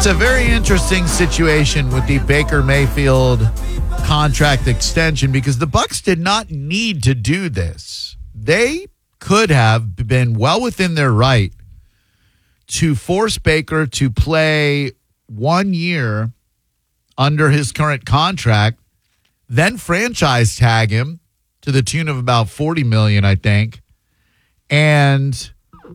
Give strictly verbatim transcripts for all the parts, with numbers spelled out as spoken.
It's a very interesting situation with the Baker Mayfield contract extension because the Bucs did not need to do this. They could have been well within their right to force Baker to play one year under his current contract, then franchise tag him to the tune of about forty million dollars, I think. And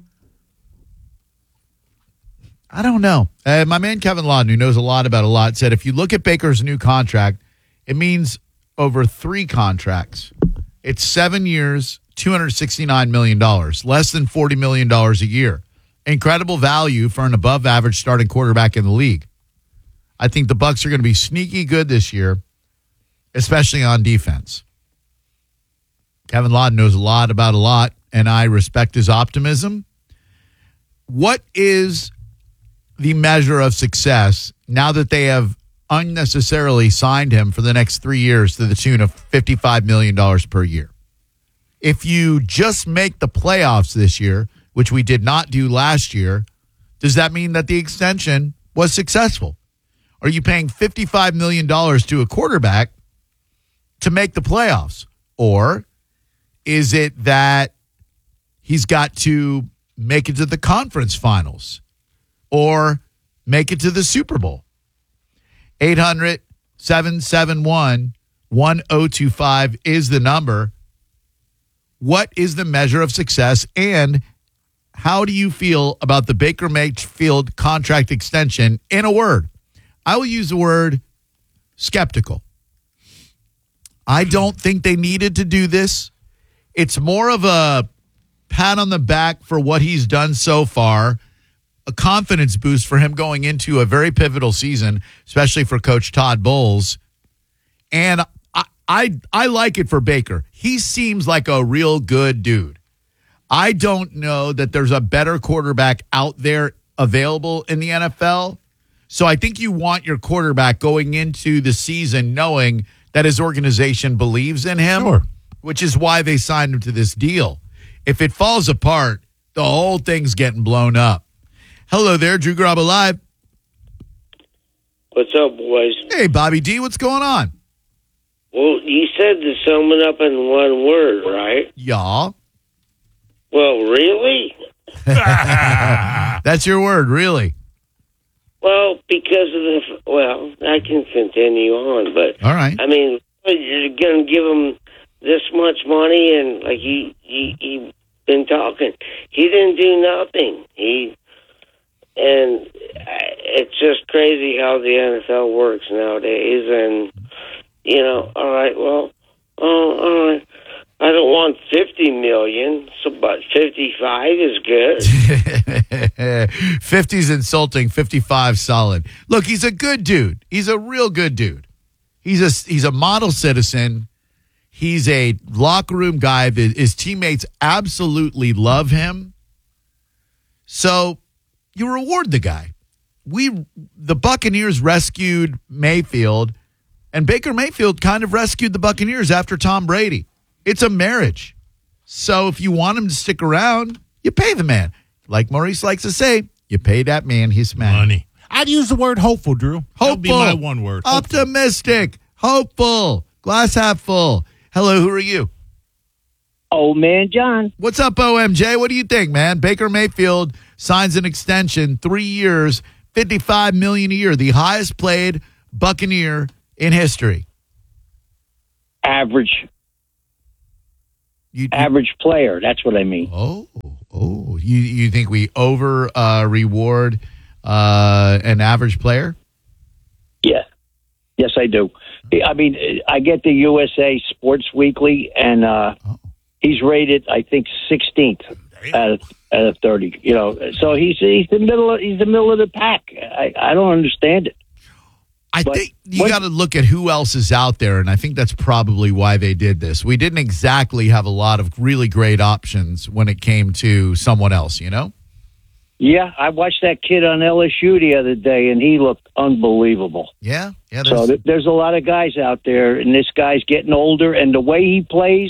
I don't know. Uh, my man Kevin Lawton, who knows a lot about a lot, said if you look at Baker's new contract, it means over three contracts. It's seven years, two hundred sixty-nine million dollars, less than forty million dollars a year. Incredible value for an above-average starting quarterback in the league. I think the Bucs are going to be sneaky good this year, especially on defense. Kevin Lawton knows a lot about a lot, and I respect his optimism. What is the measure of success now that they have unnecessarily signed him for the next three years to the tune of fifty-five million dollars per year? If you just make the playoffs this year, which we did not do last year, does that mean that the extension was successful? Are you paying fifty-five million dollars to a quarterback to make the playoffs? Or is it that he's got to make it to the conference finals or make it to the Super Bowl? eight hundred, seven seven one, one oh two five is the number. What is the measure of success, and how do you feel about the Baker Mayfield contract extension? In a word, I will use the word skeptical. I don't think they needed to do this. It's more of a pat on the back for what he's done so far, a confidence boost for him going into a very pivotal season, especially for Coach Todd Bowles. And I, I, I like it for Baker. He seems like a real good dude. I don't know that there's a better quarterback out there available in the N F L. So I think you want your quarterback going into the season knowing that his organization believes in him, Sure. which is why they signed him to this deal. If it falls apart, the whole thing's getting blown up. Hello there, Drew Garabo Live. What's up, boys? Hey, Bobby D, what's going on? Well, you said to sum it up in one word, right? Y'all. Well, really? That's your word, really? Well, because of the... Well, I can continue on, but... All right. I mean, you're going to give him this much money, and like he, he, he been talking. He didn't do nothing. He... And it's just crazy how the N F L works nowadays. And, you know, all right, well, uh, all right. I don't want fifty million, so but fifty-five is good. fifty's insulting, fifty-five solid. Look, he's a good dude. He's a real good dude. He's a he's a model citizen. He's a locker room guy that his teammates absolutely love him. So you reward the guy. We the Buccaneers rescued Mayfield, and Baker Mayfield kind of rescued the Buccaneers after Tom Brady. It's a marriage. So if you want him to stick around, you pay the man. Like Maurice likes to say, you pay that man his man. Money. I'd use the word hopeful, Drew. Hopeful. That would be my one word. Hopeful. Optimistic. Hopeful. Glass half full. Hello, who are you? Old man John. What's up, O M J? What do you think, man? Baker Mayfield signs an extension, three years, fifty-five million dollars a year, the highest paid Buccaneer in history. Average. You, you, Average player. That's what I mean. Oh, oh. You you think we over uh, reward uh, an average player? Yeah. Yes, I do. I mean, I get the U S A Sports Weekly, and uh, oh. he's rated, I think, sixteenth out of, out of thirty. You know, so he's he's the middle. Of, he's the middle of the pack. I, I don't understand it. I But think you got to look at who else is out there, and I think that's probably why they did this. We didn't exactly have a lot of really great options when it came to someone else, you know? Yeah, I watched that kid on L S U the other day, and he looked unbelievable. Yeah, yeah. So th- there's a lot of guys out there, and this guy's getting older, and the way he plays,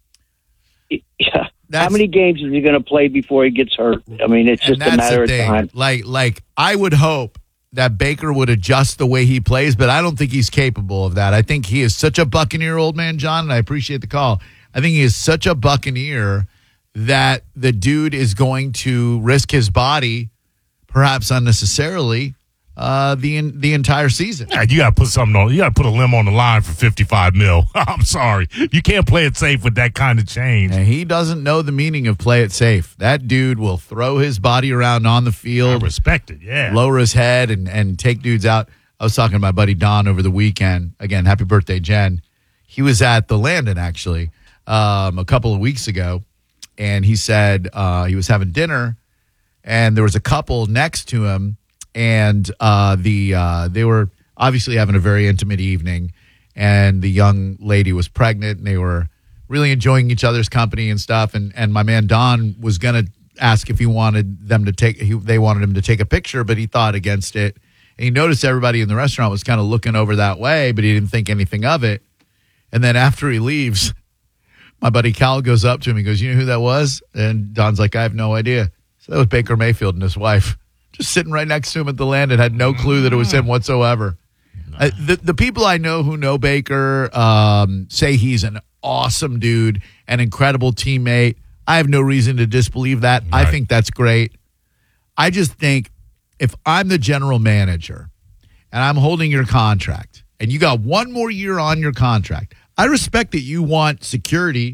yeah. How many games is he going to play before he gets hurt? I mean, it's just a matter of time. Like, like I would hope that Baker would adjust the way he plays, but I don't think he's capable of that. I think he is such a Buccaneer, old man John, and I appreciate the call. I think he is such a Buccaneer that the dude is going to risk his body, perhaps unnecessarily, uh, the the entire season. Yeah, you got to put something on. You got to put a limb on the line for fifty-five mil. I'm sorry, you can't play it safe with that kind of change. And he doesn't know the meaning of play it safe. That dude will throw his body around on the field, I respect it. Yeah, lower his head and and take dudes out. I was talking to my buddy Don over the weekend. Again, happy birthday, Jen. He was at the Landon actually um, a couple of weeks ago, and he said uh, he was having dinner, and there was a couple next to him. And uh, the uh, they were obviously having a very intimate evening, and the young lady was pregnant, and they were really enjoying each other's company and stuff. And and my man Don was gonna ask if he wanted them to take he, they wanted him to take a picture, but he thought against it. And he noticed everybody in the restaurant was kind of looking over that way, but he didn't think anything of it. And then after he leaves, my buddy Cal goes up to him. He goes, "You know who that was?" And Don's like, "I have no idea." So that was Baker Mayfield and his wife. Just sitting right next to him at the Landon, had no clue that it was him whatsoever. Uh, the the people I know who know Baker um, say he's an awesome dude, an incredible teammate. I have no reason to disbelieve that. Right. I think that's great. I just think if I'm the general manager and I'm holding your contract and you got one more year on your contract, I respect that you want security.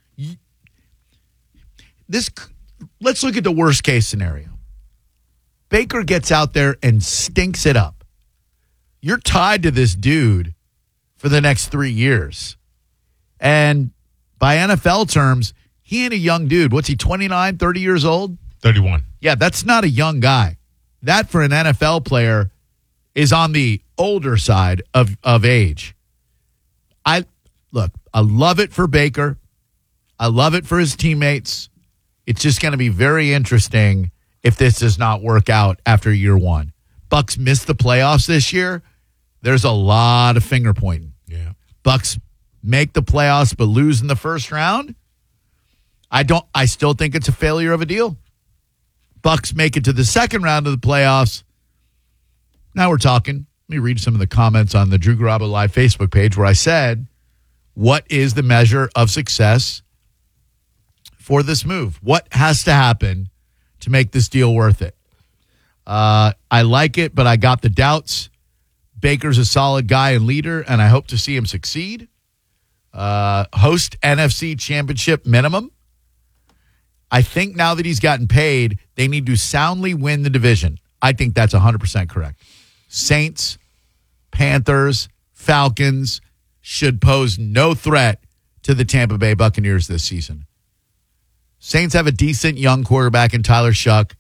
This, let's look at the worst case scenario. Baker gets out there and stinks it up. You're tied to this dude for the next three years. And by N F L terms, he ain't a young dude. What's he, twenty-nine, thirty years old? thirty-one. Yeah, that's not a young guy. That for an N F L player is on the older side of, of age. I look, I love it for Baker. I love it for his teammates. It's just going to be very interesting if this does not work out after year one. Bucks missed the playoffs this year. There's a lot of finger pointing. Yeah. Bucks make the playoffs but lose in the first round. I don't. I still think it's a failure of a deal. Bucks make it to the second round of the playoffs. Now we're talking. Let me read some of the comments on the Drew Garabo Live Facebook page where I said, what is the measure of success for this move? What has to happen to make this deal worth it? Uh, I like it, but I got the doubts. Baker's a solid guy and leader, and I hope to see him succeed. Uh, host N F C Championship minimum. I think now that he's gotten paid, they need to soundly win the division. I think that's one hundred percent correct. Saints, Panthers, Falcons should pose no threat to the Tampa Bay Buccaneers this season. Saints have a decent young quarterback in Tyler Shuck.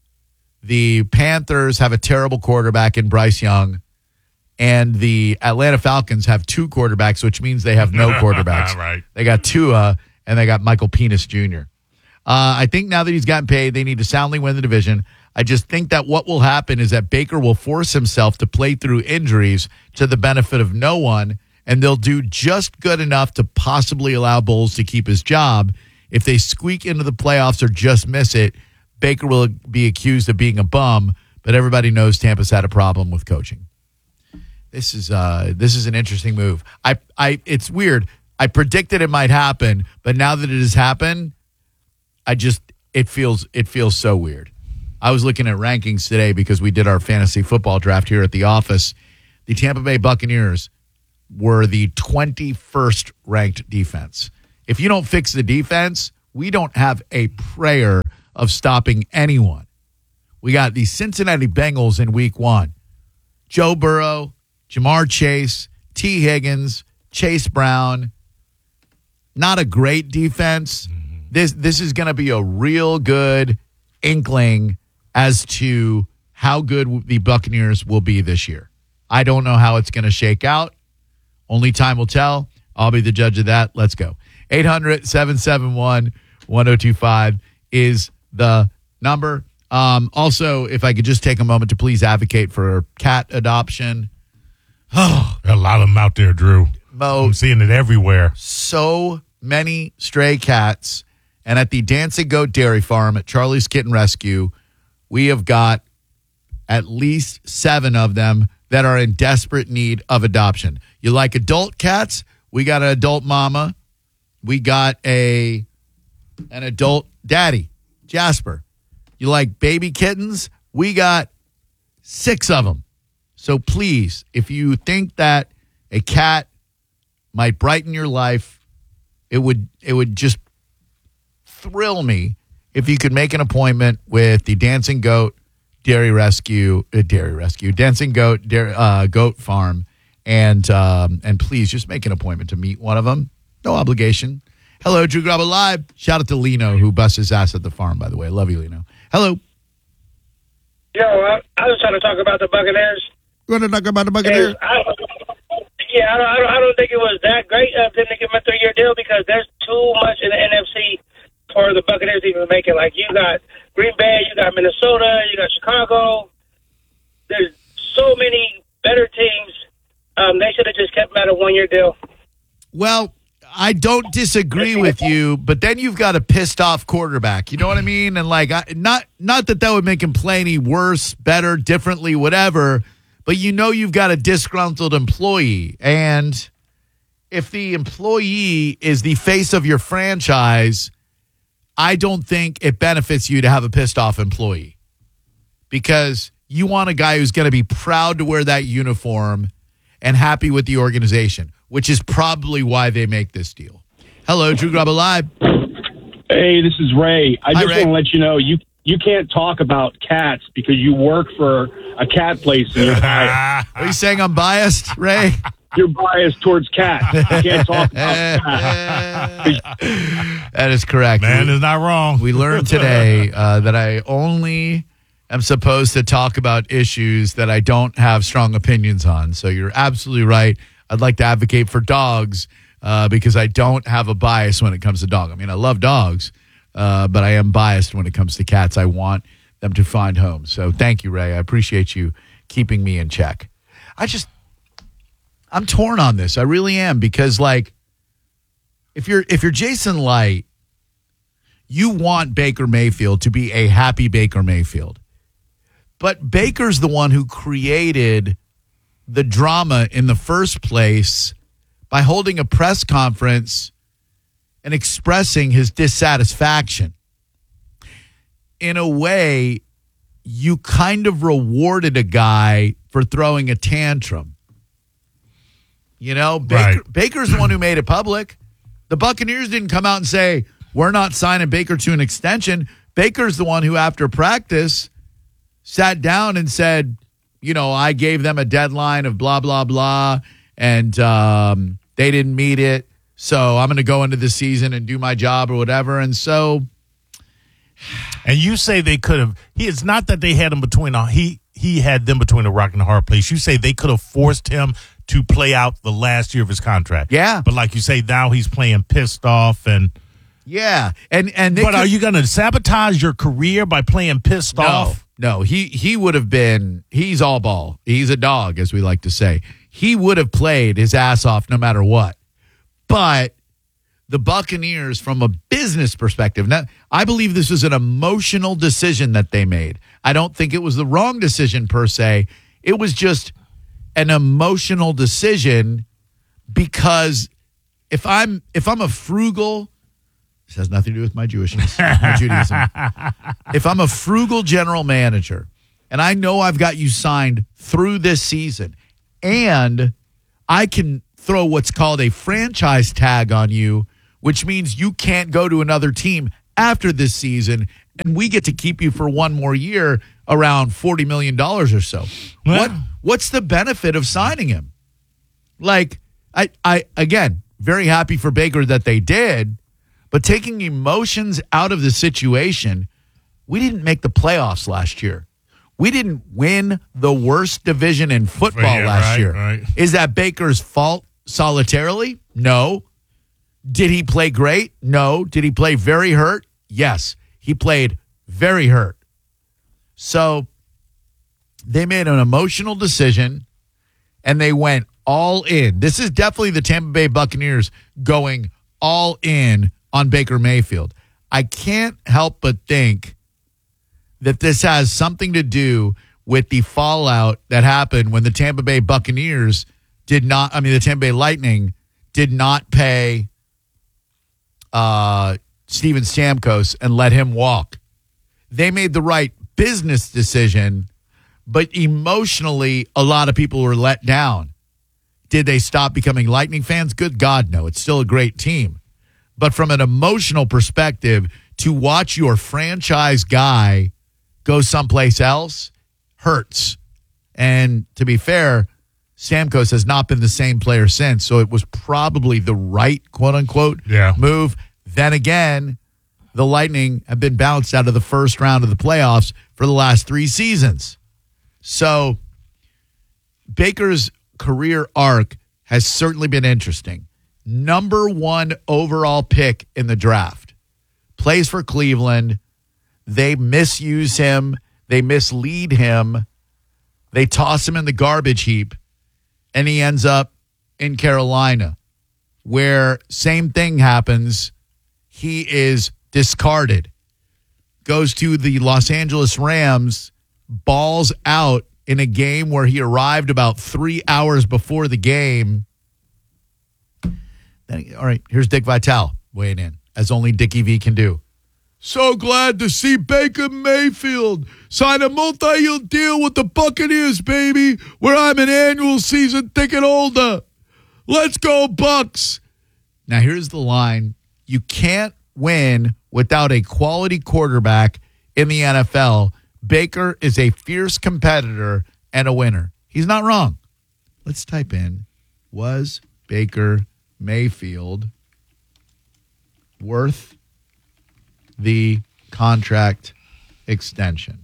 The Panthers have a terrible quarterback in Bryce Young. And the Atlanta Falcons have two quarterbacks, which means they have no quarterbacks. Right. They got Tua, and they got Michael Penix Junior Uh, I think now that he's gotten paid, they need to soundly win the division. I just think that what will happen is that Baker will force himself to play through injuries to the benefit of no one, and they'll do just good enough to possibly allow Bowles to keep his job. If they squeak into the playoffs or just miss it, Baker will be accused of being a bum, but everybody knows Tampa's had a problem with coaching. This is uh, this is an interesting move. I, I, it's weird. I predicted it might happen, but now that it has happened, I just it feels it feels so weird. I was looking at rankings today because we did our fantasy football draft here at the office. The Tampa Bay Buccaneers were the twenty-first ranked defense. If you don't fix the defense, we don't have a prayer of stopping anyone. We got the Cincinnati Bengals in week one. Joe Burrow, Jamar Chase, T. Higgins, Chase Brown. Not a great defense. Mm-hmm. This this is going to be a real good inkling as to how good the Buccaneers will be this year. I don't know how it's going to shake out. Only time will tell. I'll be the judge of that. Let's go. eight hundred, seven seven one, one oh two five is the number. Um, also, if I could just take a moment to please advocate for cat adoption. Oh, a lot of them out there, Drew. Mo, I'm seeing it everywhere. So many stray cats. And at the Dancing Goat Dairy Farm at Charlie's Kitten Rescue, we have got at least seven of them that are in desperate need of adoption. You like adult cats? We got an adult mama. We got a an adult daddy, Jasper. You like baby kittens? We got six of them. So please, if you think that a cat might brighten your life, it would it would just thrill me if you could make an appointment with the Dancing Goat Dairy Rescue, uh, Dairy Rescue, Dancing Goat Dairy, uh, Goat Farm, and um, and please just make an appointment to meet one of them. No obligation. Hello, Drew Garabo Live. Shout out to Lino, who busts his ass at the farm, by the way. I love you, Lino. Hello. Yo, I, I was trying to talk about the Buccaneers. You want to talk about the Buccaneers? I, yeah, I don't, I, don't, I don't think it was that great of them to give him a three-year deal because there's too much in the N F C for the Buccaneers to even make it. Like, you got Green Bay, you got Minnesota, you got Chicago. There's so many better teams. Um, they should have just kept him at a one-year deal. Well, I don't disagree with you, but then you've got a pissed off quarterback. You know what I mean? And like, I, not not that that would make him play any worse, better, differently, whatever. But you know, you've got a disgruntled employee, and if the employee is the face of your franchise, I don't think it benefits you to have a pissed off employee because you want a guy who's going to be proud to wear that uniform and happy with the organization, which is probably why they make this deal. Hello, Drew Garabo Live. Hey, this is Ray. I Hi, just Ray. want to let you know you you can't talk about cats because you work for a cat place and you're biased. Are you saying I'm biased, Ray? You're biased towards cats. You can't talk about cats. That is correct. Man we, is not wrong. we learned today uh, that I only am supposed to talk about issues that I don't have strong opinions on. So you're absolutely right. I'd like to advocate for dogs uh, because I don't have a bias when it comes to dog. I mean, I love dogs, uh, but I am biased when it comes to cats. I want them to find homes. So thank you, Ray. I appreciate you keeping me in check. I just, I'm torn on this. I really am because, like, if you're if you're Jason Light, you want Baker Mayfield to be a happy Baker Mayfield. But Baker's the one who created the drama in the first place by holding a press conference and expressing his dissatisfaction. In a way, you kind of rewarded a guy for throwing a tantrum. You know, Baker, Right. Baker's the one who made it public. The Buccaneers didn't come out and say, we're not signing Baker to an extension. Baker's the one who, after practice, sat down and said, you know, I gave them a deadline of blah, blah, blah, and um, they didn't meet it. So I'm going to go into the season and do my job or whatever. And so, And you say they could have. He it's not that they had him between a he he had them between a rock and a hard place. You say they could have forced him to play out the last year of his contract. Yeah. But like you say, now he's playing pissed off and. yeah. And, and they But could- are you going to sabotage your career by playing pissed No, off? no, he he would have been. He's all ball. He's a dog, as we like to say. He would have played his ass off no matter what. But the Buccaneers, from a business perspective, now, I believe this was an emotional decision that they made. I don't think it was the wrong decision per se. It was just an emotional decision because if I'm if I'm a frugal. This has nothing to do with my Jewishness, my Judaism. If I'm a frugal general manager and I know I've got you signed through this season and I can throw what's called a franchise tag on you, which means you can't go to another team after this season and we get to keep you for one more year around forty million dollars or so. Well- What what's the benefit of signing him? Like, I, I again, very happy for Baker that they did. But taking emotions out of the situation, we didn't make the playoffs last year. We didn't win the worst division in football Yeah, last right, year. right. Is that Baker's fault solitarily? No. Did he play great? No. Did he play very hurt? Yes. He played very hurt. So they made an emotional decision and they went all in. This is definitely the Tampa Bay Buccaneers going all in on Baker Mayfield. I can't help but think that this has something to do with the fallout that happened when the Tampa Bay Buccaneers did not, I mean, the Tampa Bay Lightning did not pay uh, Steven Stamkos and let him walk. They made the right business decision, but emotionally, a lot of people were let down. Did they stop becoming Lightning fans? Good God, no. It's still a great team. But from an emotional perspective, to watch your franchise guy go someplace else hurts. And to be fair, Stamkos has not been the same player since, so it was probably the right quote-unquote yeah. move. Then again, the Lightning have been bounced out of the first round of the playoffs for the last three seasons. So Baker's career arc has certainly been interesting. Number one overall pick in the draft. Plays for Cleveland. They misuse him. They mislead him. They toss him in the garbage heap. And he ends up in Carolina, where same thing happens. He is discarded. Goes to the Los Angeles Rams, balls out in a game where he arrived about three hours before the game. Then, all right, here's Dick Vitale weighing in, as only Dickie V can do. So glad to see Baker Mayfield sign a multi-year deal with the Buccaneers, baby, where I'm an annual season ticket holder. Let's go, Bucks. Now, here's the line. You can't win without a quality quarterback in the N F L. Baker is a fierce competitor and a winner. He's not wrong. Let's type in, was Baker Mayfield worth the contract extension?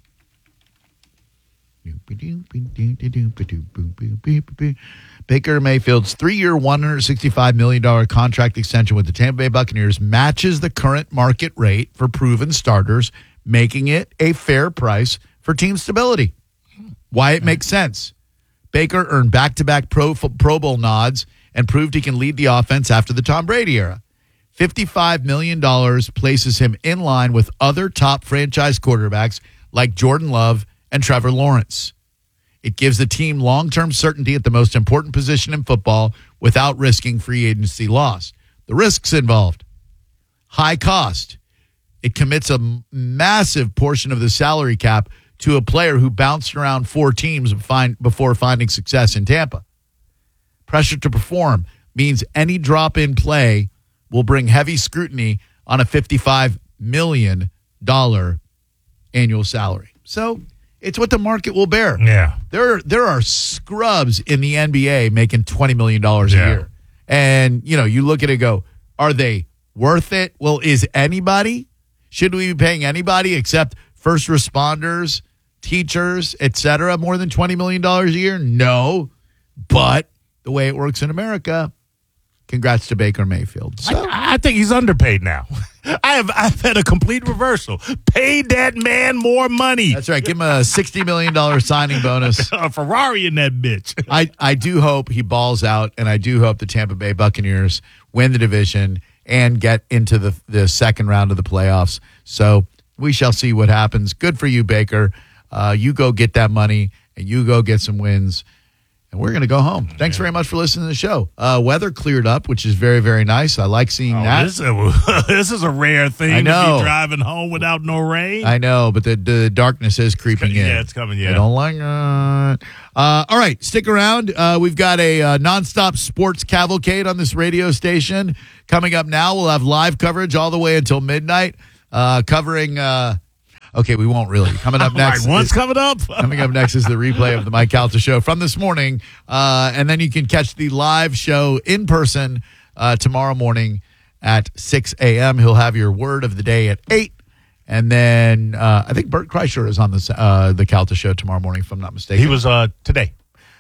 Baker Mayfield's three-year, one hundred sixty-five million dollars contract extension with the Tampa Bay Buccaneers matches the current market rate for proven starters, making it a fair price for team stability. Why it makes sense. Baker earned back-to-back Pro, Pro Bowl nods and proved he can lead the offense after the Tom Brady era. fifty-five million dollars places him in line with other top franchise quarterbacks like Jordan Love and Trevor Lawrence. It gives the team long-term certainty at the most important position in football without risking free agency loss. The risks involved: high cost. It commits a massive portion of the salary cap to a player who bounced around four teams before finding success in Tampa. Pressure to perform means any drop-in play will bring heavy scrutiny on a fifty-five million dollars annual salary. So it's what the market will bear. Yeah. There, there are scrubs in the N B A making twenty million dollars yeah. a year. And, you know, you look at it and go, are they worth it? Well, is anybody? Should we be paying anybody except first responders, teachers, et cetera, more than twenty million dollars a year? No. But the way it works in America, congrats to Baker Mayfield. So, I, I think he's underpaid now. I have I've had a complete reversal. Paid that man more money. That's right. Give him a sixty million dollars signing bonus. A Ferrari in that bitch. I, I do hope he balls out, and I do hope the Tampa Bay Buccaneers win the division and get into the, the second round of the playoffs. So we shall see what happens. Good for you, Baker. Uh, you go get that money, and you go get some wins. And we're going to go home. Thanks very much for listening to the show. Uh, weather cleared up, which is very, very nice. I like seeing oh, that. This is, a, this is a rare thing I know. to be driving home without no rain. I know, but the, the darkness is creeping in. Yeah, it's coming, yeah. I don't like it. Uh, all right, stick around. Uh, we've got a uh, nonstop sports cavalcade on this radio station. Coming up now, we'll have live coverage all the way until midnight, uh, covering... Uh, Okay, we won't really. Coming up next. Right, what's coming up? Coming up next is the replay of the Mike Calta show from this morning. Uh, and then you can catch the live show in person uh, tomorrow morning at six a.m. He'll have your word of the day at eight. And then uh, I think Bert Kreischer is on the, uh, the Calta show tomorrow morning, if I'm not mistaken. He was uh, today.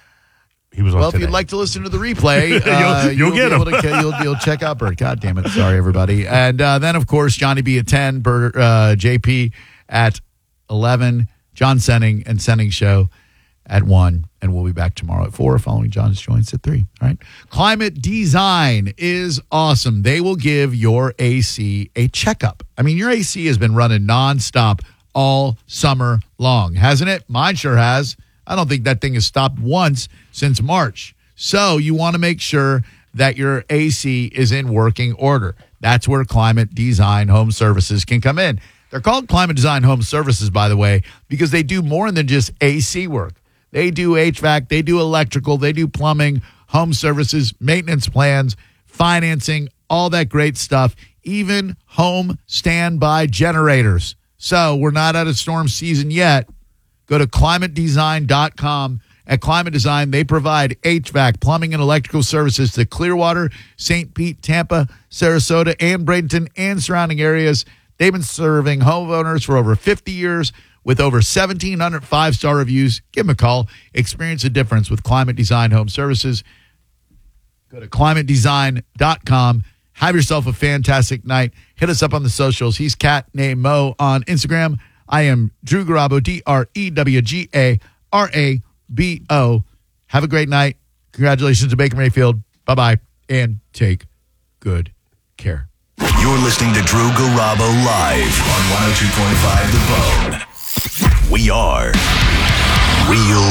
He was on Well, today. if you'd like to listen to the replay, uh, you'll, you'll get be him. able to, you'll, you'll check out Bert. God damn it. Sorry, everybody. And uh, then, of course, Johnny B at ten, Bert, uh, J P at eleven, John Senning and Senning Show at one, and we'll be back tomorrow at four, following John's joints at three. All right. Climate Design is awesome. They will give your A C a checkup. I mean, your A C has been running nonstop all summer long, hasn't it? Mine sure has. I don't think that thing has stopped once since March. So you want to make sure that your A C is in working order. That's where Climate Design Home Services can come in. They're called Climate Design Home Services, by the way, because they do more than just A C work. They do H V A C, they do electrical, they do plumbing, home services, maintenance plans, financing, all that great stuff, even home standby generators. So we're not out of storm season yet. Go to climate design dot com. At Climate Design, they provide H V A C, plumbing, and electrical services to Clearwater, Saint Pete, Tampa, Sarasota, and Bradenton, and surrounding areas. They've been serving homeowners for over fifty years with over seventeen hundred five-star reviews. Give them a call. Experience a difference with Climate Design Home Services. Go to climate design dot com. Have yourself a fantastic night. Hit us up on the socials. He's Cat Named Mo on Instagram. I am Drew Garabo, D R E W G A R A B O. Have a great night. Congratulations to Baker Mayfield. Bye-bye, and take good care. You're listening to Drew Garabo live on one oh two point five The Bone. We are Real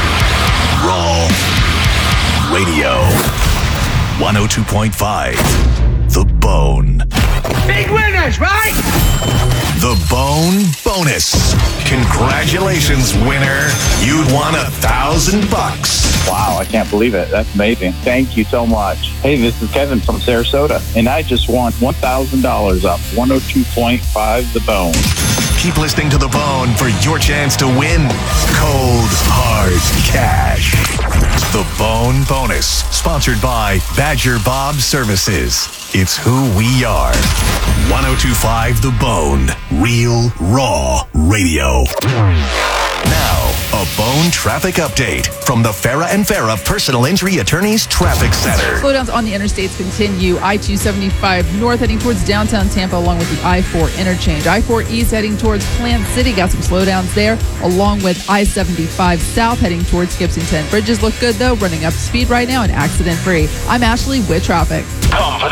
Raw Radio. one oh two point five The Bone. Big winners, right? The Bone Bonus. Congratulations, winner. You'd won a thousand bucks. Wow, I can't believe it. That's amazing. Thank you so much. Hey, this is Kevin from Sarasota, and I just won one thousand dollars off one oh two point five The Bone. Keep listening to The Bone for your chance to win cold, hard cash. The Bone Bonus, sponsored by Badger Bob Services. It's who we are. one oh two point five The Bone, Real Raw Radio. Now, a Bone traffic update from the Farah and Farah Personal Injury Attorneys Traffic Center. Slowdowns on the interstates continue. I two seventy-five north heading towards downtown Tampa along with the I four interchange. I four east heading towards Plant City. Got some slowdowns there along with I seventy-five south heading towards Gibsonton. Bridges look good though, running up to speed right now and accident free. I'm Ashley with traffic.